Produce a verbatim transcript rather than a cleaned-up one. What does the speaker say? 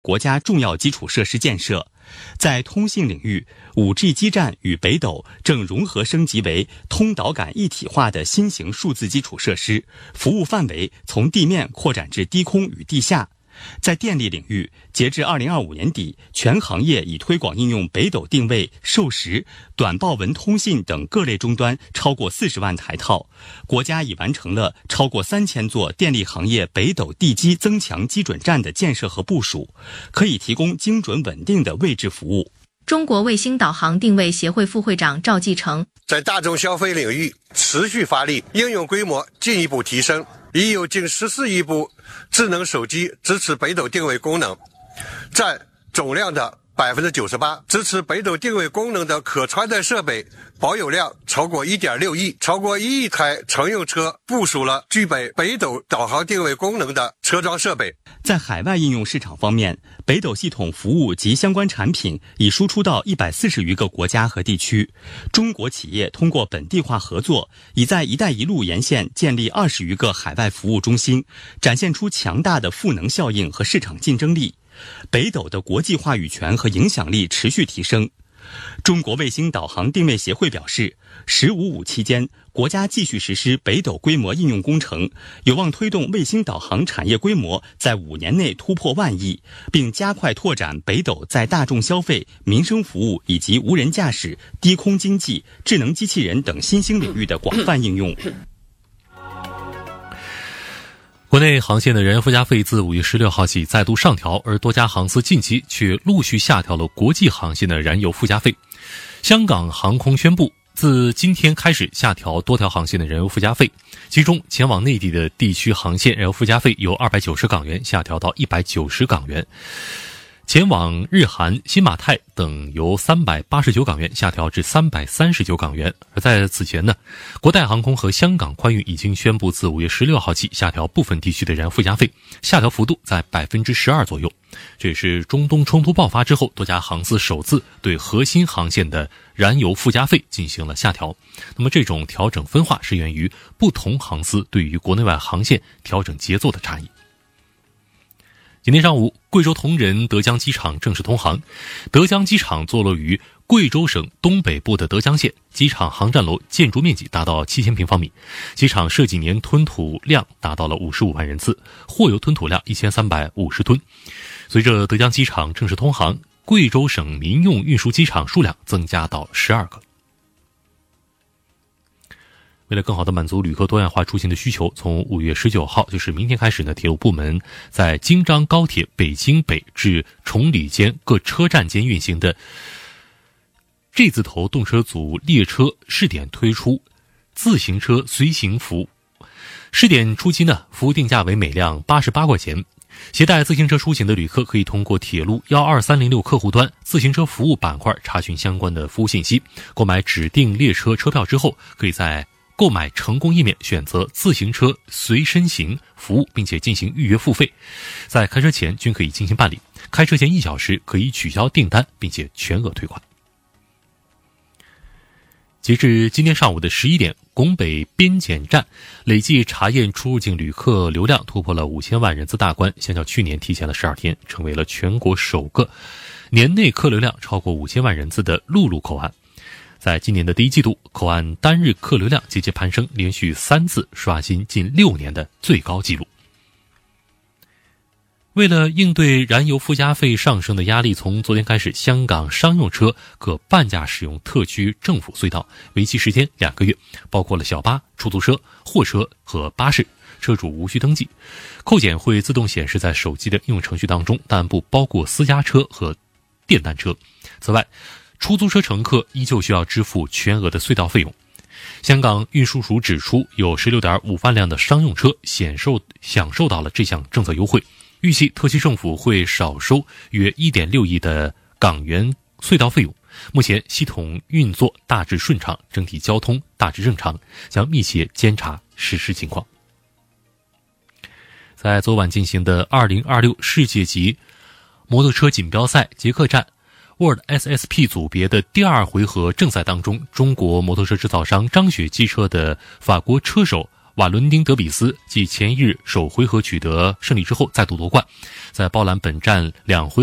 国家重要基础设施建设。在通信领域， 五 G 基站与北斗正融合升级为通导感一体化的新型数字基础设施，服务范围从地面扩展至低空与地下。在电力领域，截至二零二五年底，全行业已推广应用北斗定位、授时、短报文通信等各类终端超过四十万台套。国家已完成了超过三千座电力行业北斗地基增强基准站的建设和部署，可以提供精准稳定的位置服务。 中国卫星导航定位协会副会长赵继成： 在大众消费领域持续发力，应用规模进一步提升，已有近十四亿部智能手机支持北斗定位功能，占总量的 百分之九十八。 支持北斗定位功能的可穿戴设备保有量超过 一点六亿，超过一亿台乘用车部署了具备北斗导航定位功能的车装设备。 在海外应用市场方面，北斗系统服务及相关产品已输出到一百四十余个国家和地区。中国企业通过本地化合作，已在“一带一路”沿线建立二十余个海外服务中心，展现出强大的赋能效应和市场竞争力。北斗的国际话语权和影响力持续提升。中国卫星导航定位协会表示，十五五期间，国家继续实施北斗规模应用工程，有望推动卫星导航产业规模在五年内突破万亿，并加快拓展北斗在大众消费、民生服务以及无人驾驶、低空经济、智能机器人等新兴领域的广泛应用。 国内航线的燃油附加费自五月十六号起再度上调，而多家航司近期却陆续下调了国际航线的燃油附加费。香港航空宣布，自今天开始下调多条航线的燃油附加费，其中前往内地的地区航线燃油附加费由二百九十港元下调到一百九十港元。前往日韩、新马泰等由三百八十九港元下调至三百三十九港元。而在此前呢，国泰航空和香港宽运已经宣布自五月十六号起下调部分地区的燃油附加费，下调幅度在 百分之十二 左右。这也是中东冲突爆发之后多家航司首次对核心航线的燃油附加费进行了下调。那么这种调整分化是源于不同航司对于国内外航线调整节奏的差异。今天上午，贵州铜仁德江机场正式通航。德江机场坐落于贵州省东北部的德江县，机场航站楼建筑面积达到七千平方米，机场设计年吞吐量达到了五十五万人次，货邮吞吐量一千三百五十吨。随着德江机场正式通航，贵州省民用运输机场数量增加到十二个。为了更好地满足旅客多样化出行的需求，从五月十九号，就是明天开始呢，铁路部门在京张高铁北京北至崇礼间各车站间运行的 G 字头动车组列车试点推出自行车随行服务。试点初期呢，服务定价为每辆八十八块钱。携带自行车出行的旅客可以通过铁路一二三零六客户端自行车服务板块查询相关的服务信息，购买指定列车车票之后，可以在购买成功页面选择自行车随身行服务，并且进行预约付费，在开车前均可以进行办理，开车前一小时可以取消订单并且全额退款。截至今天上午的十一点，拱北边检站累计查验出入境旅客流量突破了五千万人次大关，相较去年提前了十二天，成为了全国首个年内客流量超过五千万人次的陆路口岸。在今年的第一季度，口岸单日客流量节节攀升，连续三次刷新近六年的最高纪录。为了应对燃油附加费上升的压力，从昨天开始，香港商用车可半价使用特区政府隧道，为期时间两个月，包括了小巴、出租车、货车和巴士，车主无需登记，扣减会自动显示在手机的应用程序当中，但不包括私家车和电单车。此外，出租车乘客依旧需要支付全额的隧道费用。香港运输署指出，有 十六点五万辆的商用车享受享受到了这项政策优惠，预计特区政府会少收约 一点六亿的港元隧道费用。目前系统运作大致顺畅，整体交通大致正常，将密切监察实施情况。在昨晚进行的二零二六世界级摩托车锦标赛捷克站World S S P 组别的第二回合正赛当中，中国摩托车制造商张雪机车的法国车手瓦伦丁德比斯继前一日首回合取得胜利之后再度夺冠，在包揽本站两回